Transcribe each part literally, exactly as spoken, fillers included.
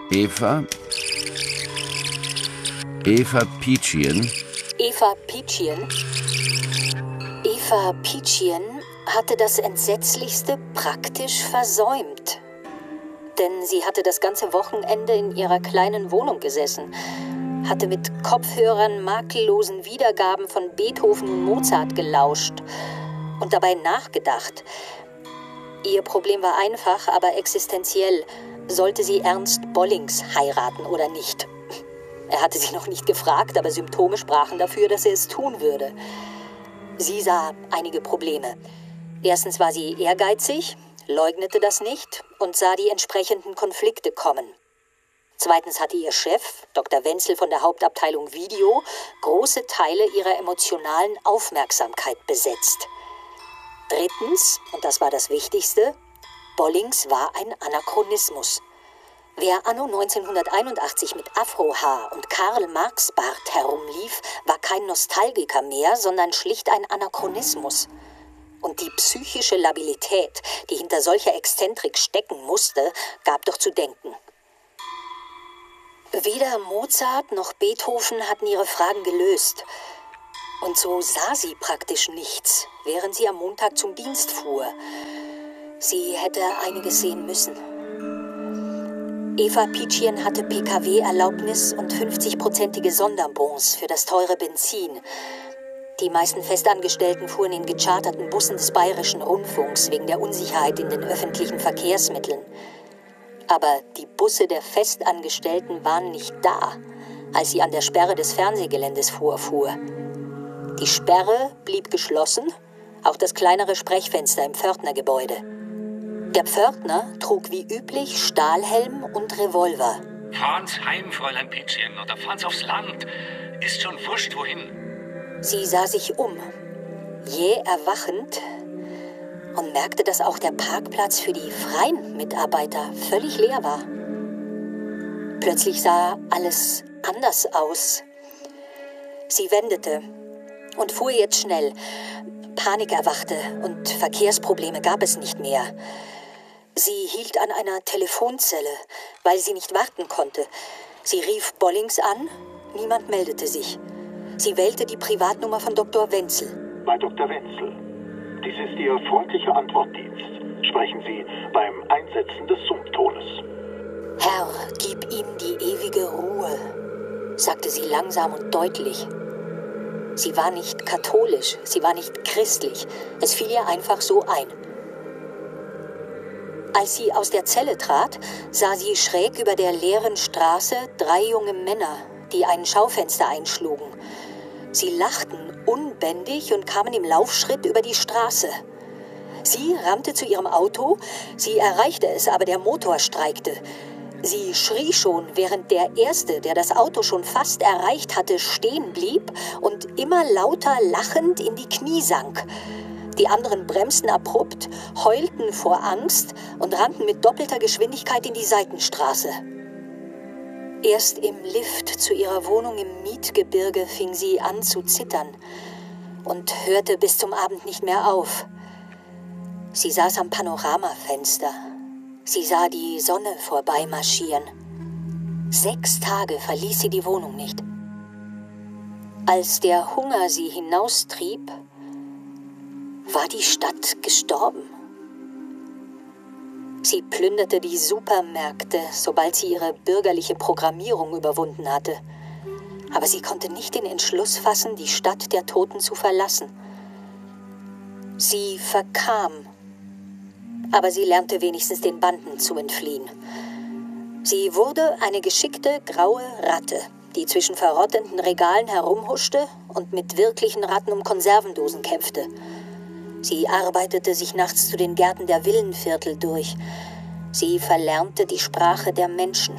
Eva? Eva Peachian? Eva Peachian? Eva Peachian hatte das Entsetzlichste praktisch versäumt. Denn sie hatte das ganze Wochenende in ihrer kleinen Wohnung gesessen, hatte mit Kopfhörern makellosen Wiedergaben von Beethoven und Mozart gelauscht und dabei nachgedacht. Ihr Problem war einfach, aber existenziell. Sollte sie Ernst Bollings heiraten oder nicht? Er hatte sie noch nicht gefragt, aber Symptome sprachen dafür, dass er es tun würde. Sie sah einige Probleme. Erstens war sie ehrgeizig, leugnete das nicht und sah die entsprechenden Konflikte kommen. Zweitens hatte ihr Chef, Doktor Wenzel von der Hauptabteilung Video, große Teile ihrer emotionalen Aufmerksamkeit besetzt. Drittens, und das war das Wichtigste, Bollings war ein Anachronismus. Wer anno neunzehnhunderteinundachtzig mit Afrohaar und Karl-Marx-Bart herumlief, war kein Nostalgiker mehr, sondern schlicht ein Anachronismus. Und die psychische Labilität, die hinter solcher Exzentrik stecken musste, gab doch zu denken. Weder Mozart noch Beethoven hatten ihre Fragen gelöst. Und so sah sie praktisch nichts, während sie am Montag zum Dienst fuhr. Sie hätte einiges sehen müssen. Eva Peachian hatte P K W-Erlaubnis und fünfzig-prozentige Sonderbons für das teure Benzin. Die meisten Festangestellten fuhren in gecharterten Bussen des Bayerischen Rundfunks wegen der Unsicherheit in den öffentlichen Verkehrsmitteln. Aber die Busse der Festangestellten waren nicht da, als sie an der Sperre des Fernsehgeländes vorfuhr. Die Sperre blieb geschlossen, auch das kleinere Sprechfenster im Pförtnergebäude. Der Pförtner trug wie üblich Stahlhelm und Revolver. Fahren's heim, Fräulein Peachian, oder fahren's aufs Land. Ist schon wurscht, wohin. Sie sah sich um, jäh erwachend, und merkte, dass auch der Parkplatz für die freien Mitarbeiter völlig leer war. Plötzlich sah alles anders aus. Sie wendete und fuhr jetzt schnell. Panik erwachte und Verkehrsprobleme gab es nicht mehr. Sie hielt an einer Telefonzelle, weil sie nicht warten konnte. Sie rief Bollings an, niemand meldete sich. Sie wählte die Privatnummer von Doktor Wenzel. Bei Doktor Wenzel. Dies ist Ihr freundlicher Antwortdienst. Sprechen Sie beim Einsetzen des Summtones. Herr, gib ihm die ewige Ruhe, sagte sie langsam und deutlich. Sie war nicht katholisch, sie war nicht christlich. Es fiel ihr einfach so ein. Als sie aus der Zelle trat, sah sie schräg über der leeren Straße drei junge Männer, die ein Schaufenster einschlugen. Sie lachten unbändig und kamen im Laufschritt über die Straße. Sie rannte zu ihrem Auto, sie erreichte es, aber der Motor streikte. Sie schrie schon, während der Erste, der das Auto schon fast erreicht hatte, stehen blieb und immer lauter lachend in die Knie sank. Die anderen bremsten abrupt, heulten vor Angst und rannten mit doppelter Geschwindigkeit in die Seitenstraße. Erst im Lift zu ihrer Wohnung im Mietgebirge fing sie an zu zittern und hörte bis zum Abend nicht mehr auf. Sie saß am Panoramafenster. Sie sah die Sonne vorbeimarschieren. Sechs Tage verließ sie die Wohnung nicht. Als der Hunger sie hinaustrieb, war die Stadt gestorben. Sie plünderte die Supermärkte, sobald sie ihre bürgerliche Programmierung überwunden hatte. Aber sie konnte nicht den Entschluss fassen, die Stadt der Toten zu verlassen. Sie verkam, aber sie lernte wenigstens den Banden zu entfliehen. Sie wurde eine geschickte graue Ratte, die zwischen verrottenden Regalen herumhuschte und mit wirklichen Ratten um Konservendosen kämpfte. Sie arbeitete sich nachts zu den Gärten der Villenviertel durch. Sie verlernte die Sprache der Menschen.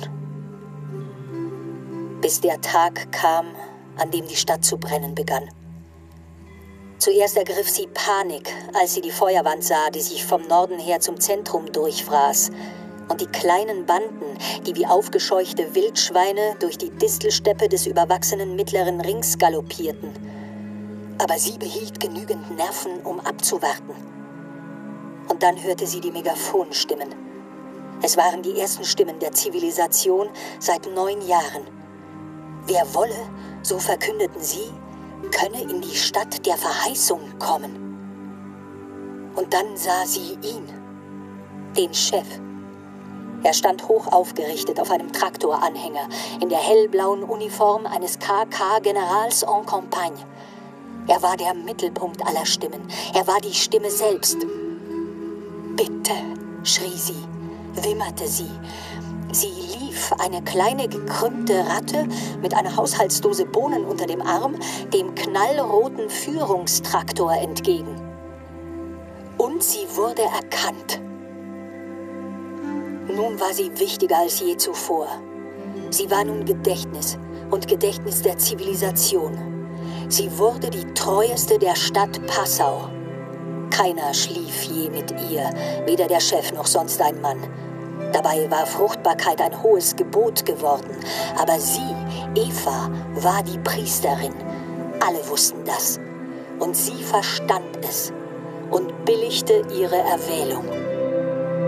Bis der Tag kam, an dem die Stadt zu brennen begann. Zuerst ergriff sie Panik, als sie die Feuerwand sah, die sich vom Norden her zum Zentrum durchfraß, und die kleinen Banden, die wie aufgescheuchte Wildschweine durch die Distelsteppe des überwachsenen Mittleren Rings galoppierten. Aber sie behielt genügend Nerven, um abzuwarten. Und dann hörte sie die Megafonstimmen. Es waren die ersten Stimmen der Zivilisation seit neun Jahren. Wer wolle, so verkündeten sie, könne in die Stadt der Verheißung kommen. Und dann sah sie ihn, den Chef. Er stand hoch aufgerichtet auf einem Traktoranhänger in der hellblauen Uniform eines K K-Generals en Campagne. Er war der Mittelpunkt aller Stimmen. Er war die Stimme selbst. »Bitte«, schrie sie, wimmerte sie. Sie lief, eine kleine gekrümmte Ratte mit einer Haushaltsdose Bohnen unter dem Arm, dem knallroten Führungstraktor entgegen. Und sie wurde erkannt. Nun war sie wichtiger als je zuvor. Sie war nun Gedächtnis und Gedächtnis der Zivilisation. Sie wurde die treueste der Stadt Passau. Keiner schlief je mit ihr, weder der Chef noch sonst ein Mann. Dabei war Fruchtbarkeit ein hohes Gebot geworden. Aber sie, Eva, war die Priesterin. Alle wussten das. Und sie verstand es und billigte ihre Erwählung.